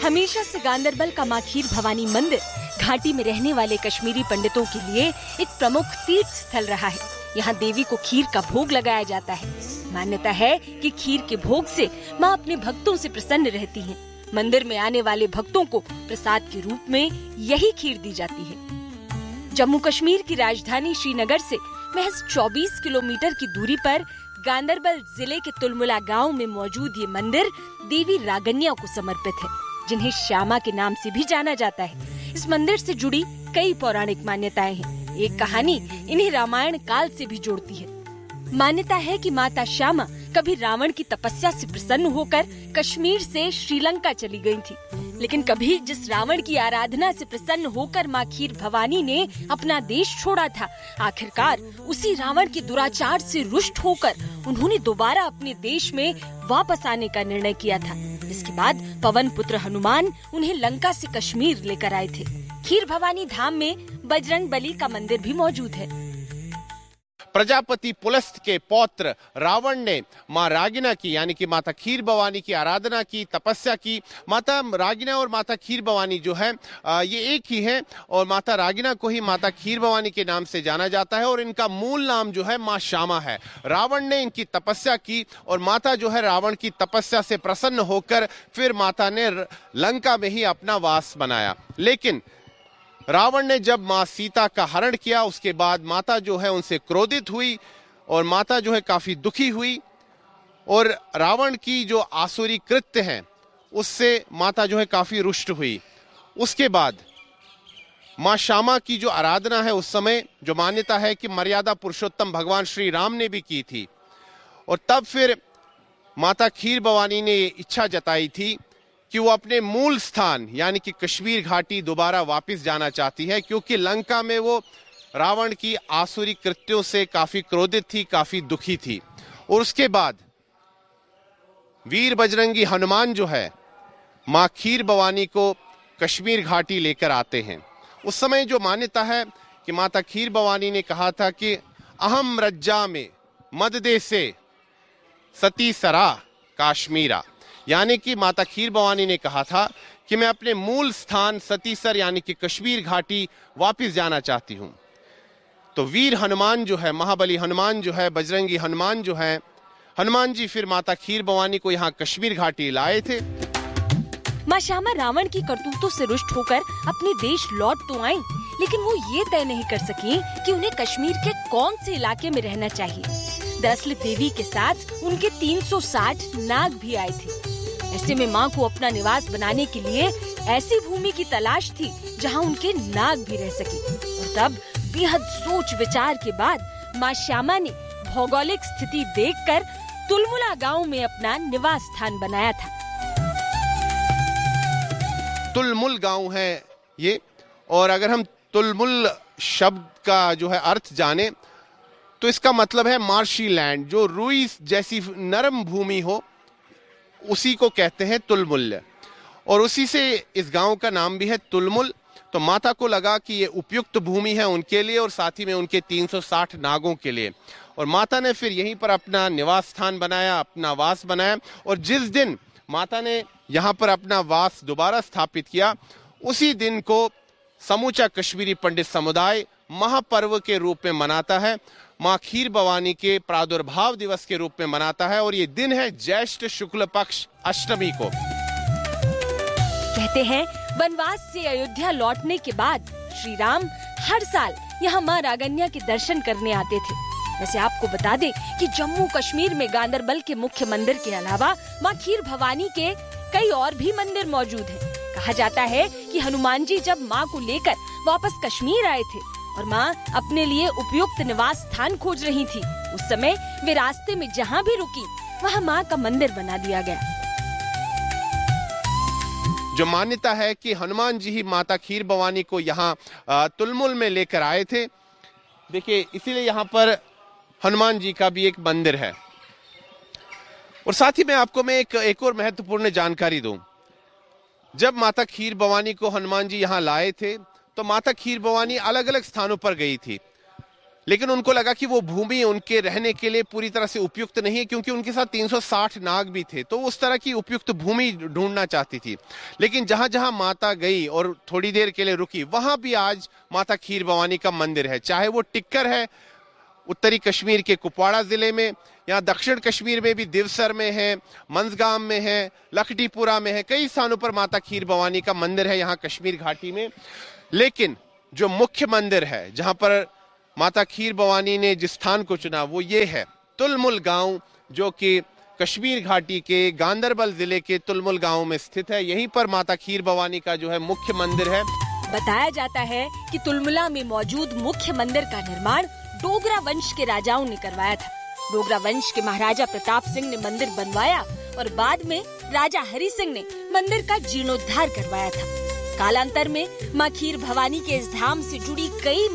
हमेशा से गांदरबल का मां खीर भवानी मंदिर घाटी में रहने वाले कश्मीरी पंडितों के लिए एक प्रमुख तीर्थ स्थल रहा है। यहाँ देवी को खीर का भोग लगाया जाता है। मान्यता है कि खीर के भोग से मां अपने भक्तों से प्रसन्न रहती हैं। मंदिर में आने वाले भक्तों को प्रसाद के रूप में यही खीर दी जाती है। जम्मू कश्मीर की राजधानी श्रीनगर से महज 24 किलोमीटर की दूरी पर गांदरबल जिले के तुलमुला गांव में मौजूद ये मंदिर देवी रागन्या को समर्पित है, जिन्हें श्यामा के नाम से भी जाना जाता है। इस मंदिर से जुड़ी कई पौराणिक मान्यताएं हैं। एक कहानी इन्हें रामायण काल से भी जोड़ती है। मान्यता है कि माता श्यामा कभी रावण की तपस्या से प्रसन्न होकर कश्मीर से श्रीलंका चली गई थी, लेकिन कभी जिस रावण की आराधना से प्रसन्न होकर मां खीर भवानी ने अपना देश छोड़ा था, आखिरकार उसी रावण के दुराचार से रुष्ट होकर उन्होंने दोबारा अपने देश में वापस आने का निर्णय किया था। इसके बाद पवन पुत्र हनुमान उन्हें लंका से कश्मीर लेकर आए थे। खीर भवानी धाम में बजरंग बली का मंदिर भी मौजूद है। प्रजापति पुलस्त के पौत्र रावण ने मां रागिना की यानी कि माता खीर भवानी की आराधना की, तपस्या की। माता रागिना और माता खीर भवानी जो है ये एक ही है और माता रागिना को ही माता खीर भवानी के नाम से जाना जाता है और इनका मूल नाम जो है मां श्यामा है। रावण ने इनकी तपस्या की और माता जो है रावण की तपस्या से प्रसन्न होकर फिर माता ने लंका में ही अपना वास बनाया। लेकिन रावण ने जब मां सीता का हरण किया, उसके बाद माता जो है उनसे क्रोधित हुई और माता जो है काफी दुखी हुई और रावण की जो आसुरी कृत्य हैं उससे माता जो है काफी रुष्ट हुई। उसके बाद मां श्यामा की जो आराधना है उस समय जो मान्यता है कि मर्यादा पुरुषोत्तम भगवान श्री राम ने भी की थी और तब फिर माता खीर भवानी ने ये इच्छा जताई थी कि वो अपने मूल स्थान यानी कि कश्मीर घाटी दोबारा वापस जाना चाहती है, क्योंकि लंका में वो रावण की आसुरी कृत्यों से काफी क्रोधित थी, काफी दुखी थी। और उसके बाद वीर बजरंगी हनुमान जो है मां खीर भवानी को कश्मीर घाटी लेकर आते हैं। उस समय जो मान्यता है कि माता खीर भवानी ने कहा था कि अहम रज्जा में मददे से सती सरा काश्मीरा, यानी कि माता खीर भवानी ने कहा था कि मैं अपने मूल स्थान सतीसर यानी कि कश्मीर घाटी वापस जाना चाहती हूं। तो वीर हनुमान जो है, महाबली हनुमान जो है, बजरंगी हनुमान जो है, हनुमान जी फिर माता खीर भवानी को यहाँ कश्मीर घाटी लाए थे। मां श्यामा रावण की करतूतों से रुष्ट होकर अपने देश लौट तो आईं, लेकिन वो ये तय नहीं कर सकी कि उन्हें कश्मीर के कौन से इलाके में रहना चाहिए। दरअसल देवी के साथ उनके 360 नाग भी आए थे। ऐसे में मां को अपना निवास बनाने के लिए ऐसी भूमि की तलाश थी जहां उनके नाग भी रह सके। और तब बेहद सोच विचार के बाद मां श्यामा ने भौगोलिक स्थिति देखकर तुलमुला गांव में अपना निवास स्थान बनाया था। तुलमुल गांव है ये, और अगर हम तुलमुल शब्द का जो है अर्थ जाने तो इसका मतलब है मार्शी लैंड, जो रुई जैसी नरम भूमि हो उसी को कहते हैं तुलमुल, और उसी से इस गांव का नाम भी है तुलमुल। तो माता को लगा कि ये उपयुक्त भूमि है उनके लिए और साथ ही में उनके 360 नागों के लिए, और माता ने फिर यहीं पर अपना निवास स्थान बनाया, अपना वास बनाया। और जिस दिन माता ने यहाँ पर अपना वास दोबारा स्थापित किया, उसी दिन को समूचा कश्मीरी पंडित समुदाय महापर्व के रूप में मनाता है, मां खीर भवानी के प्रादुर्भाव दिवस के रूप में मनाता है, और ये दिन है ज्येष्ठ शुक्ल पक्ष अष्टमी को। कहते हैं वनवास से अयोध्या लौटने के बाद श्री राम हर साल यहाँ मां रागन्या के दर्शन करने आते थे। वैसे आपको बता दें कि जम्मू कश्मीर में गांदरबल के मुख्य मंदिर के अलावा मां खीर भवानी के कई और भी मंदिर मौजूद हैं। कहा जाता है कि हनुमान जी जब मां को लेकर वापस कश्मीर आए थे और मां अपने लिए उपयुक्त निवास स्थान खोज रही थी, उस समय वे रास्ते में जहां भी रुकी वहां मां का मंदिर बना दिया गया। जो मान्यता है कि हनुमान जी ही माता खीर भवानी को यहाँ तुलमुल में लेकर आए थे। देखिए, इसीलिए यहाँ पर हनुमान जी का भी एक मंदिर है। और साथ ही में आपको मैं एक और महत्वपूर्ण जानकारी दूं। जब माता खीर भवानी को हनुमान जी यहाँ लाए थे तो माता खीर भवानी अलग अलग स्थानों पर गई थी। लेकिन उनको लगा कि वो भूमि उनके रहने के लिए पूरी तरह से उपयुक्त नहीं है, क्योंकि उनके साथ 360 नाग भी थे, तो उस तरह की उपयुक्त भूमि ढूंढना चाहती थी। लेकिन जहां जहां माता गई और थोड़ी देर के लिए रुकी, वहां भी आज माता खीर भवानी का मंदिर है। चाहे वो टिक्कर है उत्तरी कश्मीर के कुपवाड़ा जिले में, यहाँ दक्षिण कश्मीर में भी दिवसर में है, मंजगाम में है, लखटीपुरा में है, कई स्थानों पर माता खीर भवानी का मंदिर है यहाँ कश्मीर घाटी में। लेकिन जो मुख्य मंदिर है जहां पर माता खीर भवानी ने जिस स्थान को चुना वो ये है तुलमुल गांव, जो कि कश्मीर घाटी के गांदरबल जिले के तुलमुल गांव में स्थित है। यहीं पर माता खीर भवानी का जो है मुख्य मंदिर है। बताया जाता है कि तुलमुला में मौजूद मुख्य मंदिर का निर्माण डोगरा वंश के राजाओं ने करवाया था। डोगरा वंश के महाराजा प्रताप सिंह ने मंदिर बनवाया और बाद में राजा हरि सिंह ने मंदिर का जीर्णोद्धार करवाया था। कालांतर में मां खीर भवानी के इस धाम से जुड़ी कई